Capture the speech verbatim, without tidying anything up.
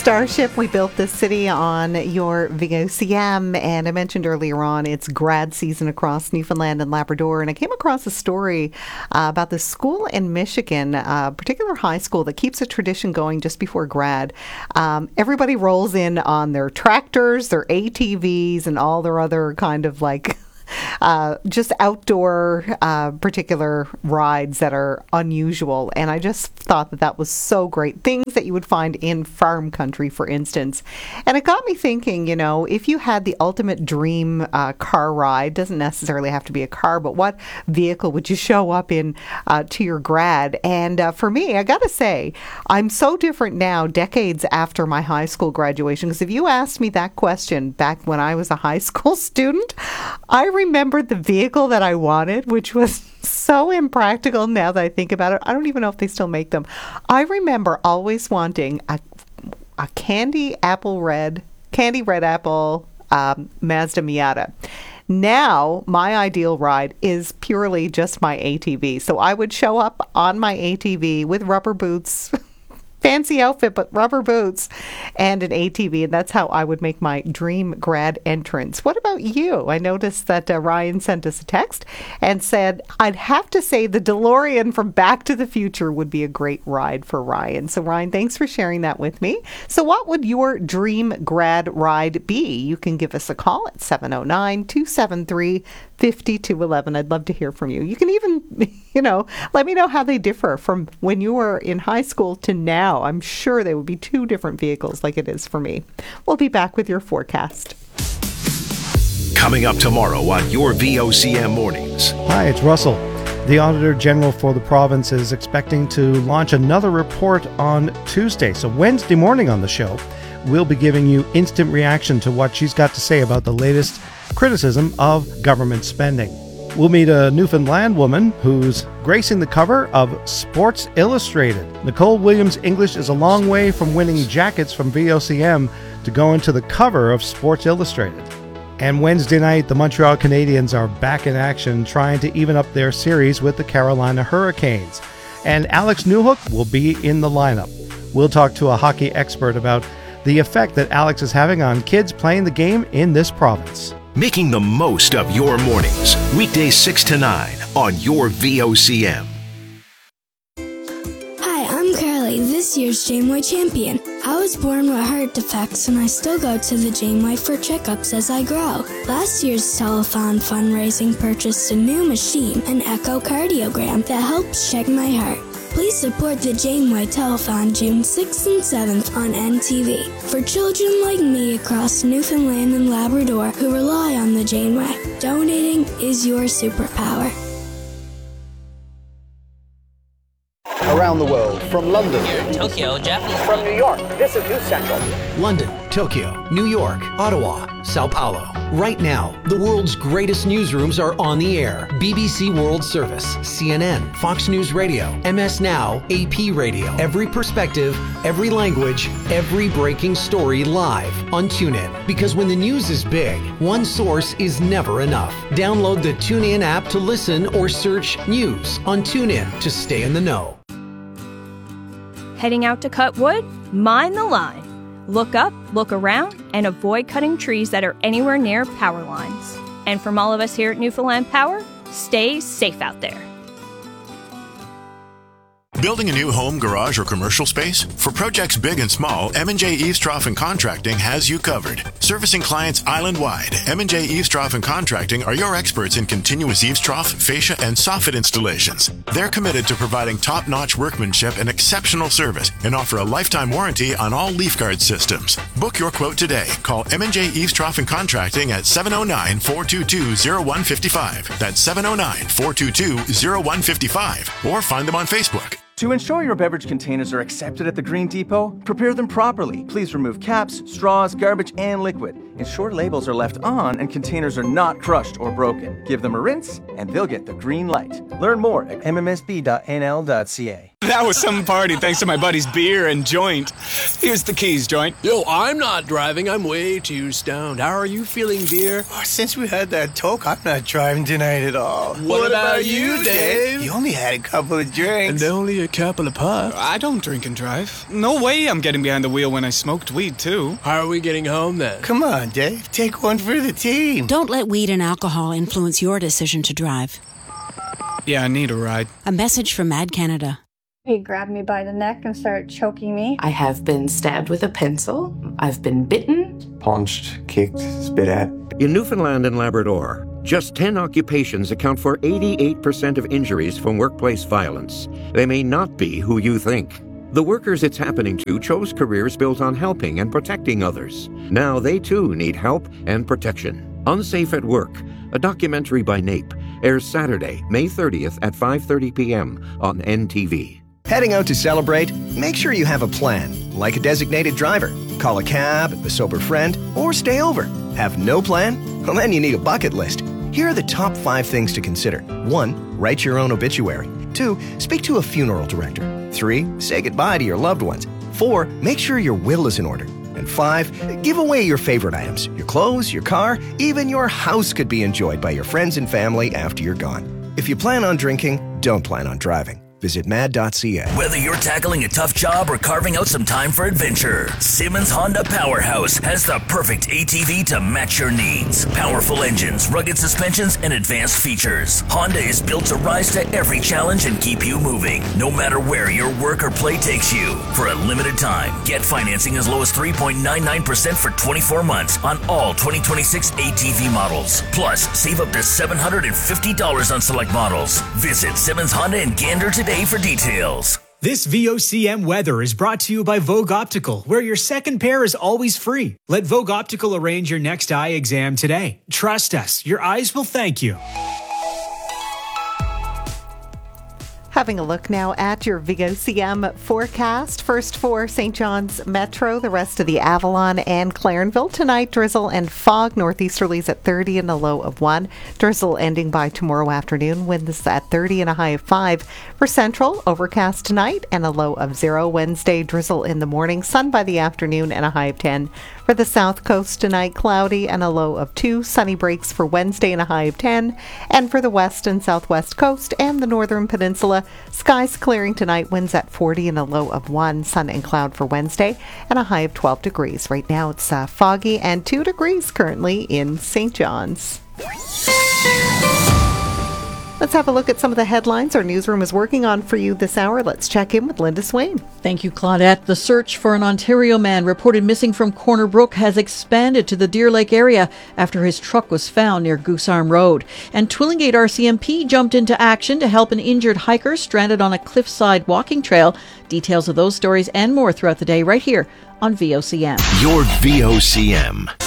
Starship, we built this city on your V O C M, and I mentioned earlier on it's grad season across Newfoundland and Labrador, and I came across a story uh, about this school in Michigan, a particular high school that keeps a tradition going just before grad. Um, everybody rolls in on their tractors, their A T Vs, and all their other kind of like Uh, just outdoor uh, particular rides that are unusual. And I just thought that that was so great. Things that you would find in farm country, for instance. And it got me thinking, you know, if you had the ultimate dream uh, car ride, doesn't necessarily have to be a car, but what vehicle would you show up in uh, to your grad? And uh, for me, I got to say, I'm so different now, decades after my high school graduation, because if you asked me that question back when I was a high school student, I remembered the vehicle that I wanted, which was so impractical now that I think about it. I don't even know if they still make them. I remember always wanting a, a candy apple red, candy red apple um, Mazda Miata. Now, my ideal ride is purely just my A T V. So I would show up on my A T V with rubber boots, fancy outfit, but rubber boots and an A T V, and that's how I would make my dream grad entrance. What about you? I noticed that uh, Ryan sent us a text and said, I'd have to say the DeLorean from Back to the Future would be a great ride for Ryan. So Ryan, thanks for sharing that with me. So what would your dream grad ride be? You can give us a call at seven oh nine, two seven three, five two one one. I'd love to hear from you. You can even, you know, let me know how they differ from when you were in high school to now. I'm sure they would be two different vehicles like it is for me. We'll be back with your forecast. Coming up tomorrow on your V O C M Mornings. Hi, it's Russell. The Auditor General for the province is expecting to launch another report on Tuesday. So Wednesday morning on the show, we'll be giving you instant reaction to what she's got to say about the latest criticism of government spending. We'll meet a Newfoundland woman who's gracing the cover of Sports Illustrated. Nicole Williams English is a long way from winning jackets from V O C M to go into the cover of Sports Illustrated. And Wednesday night, the Montreal Canadiens are back in action trying to even up their series with the Carolina Hurricanes. And Alex Newhook will be in the lineup. We'll talk to a hockey expert about the effect that Alex is having on kids playing the game in this province. Making the most of your mornings. Weekdays six to nine on your V O C M. Hi, I'm Carly, this year's Janeway champion. I was born with heart defects and I still go to the Janeway for checkups as I grow. Last year's telethon fundraising purchased a new machine, an echocardiogram, that helps check my heart. Please support the Janeway Telethon June sixth and seventh on N T V for children like me across Newfoundland and Labrador who rely on the Janeway. Donating is your superpower. Around the world, from London, Here in Tokyo, Japanese. from New York, this is News Central. London, Tokyo, New York, Ottawa, Sao Paulo. Right now, the world's greatest newsrooms are on the air. B B C World Service, C N N, Fox News Radio, M S Now, A P Radio. Every perspective, every language, every breaking story live on TuneIn. Because when the news is big, one source is never enough. Download the TuneIn app to listen or search news on TuneIn to stay in the know. Heading out to cut wood? Mind the line. Look up, look around, and avoid cutting trees that are anywhere near power lines. And from all of us here at Newfoundland Power, stay safe out there. Building a new home, garage, or commercial space? For projects big and small, M and J Eavestrough and Contracting has you covered. Servicing clients island-wide, M and J Eavestrough and Contracting are your experts in continuous eavestrough, fascia, and soffit installations. They're committed to providing top-notch workmanship and exceptional service and offer a lifetime warranty on all leaf guard systems. Book your quote today. Call M and J Eavestrough and Contracting at seven oh nine, four two two, oh one five five. That's seven oh nine, four two two, oh one five five. Or find them on Facebook. To ensure your beverage containers are accepted at the Green Depot, prepare them properly. Please remove caps, straws, garbage, and liquid. ensure labels are left on and containers are not crushed or broken. Give them a rinse, and they'll get the green light. Learn more at m m s b dot n l dot c a. That was some party thanks to my buddy's beer and joint. Here's the keys, joint. Yo, I'm not driving. I'm way too stoned. How are you feeling, beer? Oh, since we had that talk, I'm not driving tonight at all. What, what about, about you, Dave? You only had a couple of drinks. And only a couple of puffs. I don't drink and drive. No way I'm getting behind the wheel when I smoked weed, too. How are we getting home, then? Come on, Dave. Take one for the team. Don't let weed and alcohol influence your decision to drive. Yeah, I need a ride. A message from Mad Canada. He grabbed me by the neck and started choking me. I have been stabbed with a pencil. I've been bitten. Punched, kicked, spit at. In Newfoundland and Labrador, just ten occupations account for eighty-eight percent of injuries from workplace violence. They may not be who you think. The workers it's happening to chose careers built on helping and protecting others. Now they too need help and protection. Unsafe at Work, a documentary by NAPE, airs Saturday, May thirtieth at five thirty p.m. on N T V. Heading out to celebrate? Make sure you have a plan, like a designated driver. Call a cab, a sober friend, or stay over. Have no plan? Well, then you need a bucket list. Here are the top five things to consider. One, write your own obituary. Two, speak to a funeral director. Three, say goodbye to your loved ones. Four, make sure your will is in order. And five, give away your favorite items. Your clothes, your car, even your house could be enjoyed by your friends and family after you're gone. If you plan on drinking, don't plan on driving. Visit mad dot c a. Whether you're tackling a tough job or carving out some time for adventure, Simmons Honda Powerhouse has the perfect A T V to match your needs. Powerful engines, rugged suspensions, and advanced features. Honda is built to rise to every challenge and keep you moving, no matter where your work or play takes you. For a limited time, get financing as low as three point nine nine percent for twenty-four months on all twenty twenty-six A T V models. Plus, save up to seven hundred fifty dollars on select models. Visit Simmons Honda in Gander today for details. This V O C M weather is brought to you by Vogue Optical, where your second pair is always free. Let Vogue Optical arrange your next eye exam today. Trust us, your eyes will thank you. Having a look now at your V O C M forecast. First for Saint John's Metro, the rest of the Avalon and Clarenville. Tonight, drizzle and fog. Northeasterlies at thirty and a low of one. Drizzle ending by tomorrow afternoon. Winds at thirty and a high of five. For Central, overcast tonight and a low of zero. Wednesday, drizzle in the morning. Sun by the afternoon and a high of ten. For the South Coast tonight, cloudy and a low of two. Sunny breaks for Wednesday and a high of ten. And for the West and Southwest Coast and the Northern Peninsula, skies clearing tonight, winds at forty and a low of one. Sun and cloud for Wednesday and a high of twelve degrees. Right now it's uh, foggy and two degrees currently in Saint John's. Let's have a look at some of the headlines our newsroom is working on for you this hour. Let's check in with Linda Swain. Thank you, Claudette. The search for an Ontario man reported missing from Corner Brook has expanded to the Deer Lake area after his truck was found near Goose Arm Road. And Twillingate R C M P jumped into action to help an injured hiker stranded on a cliffside walking trail. Details of those stories and more throughout the day right here on V O C M. Your V O C M.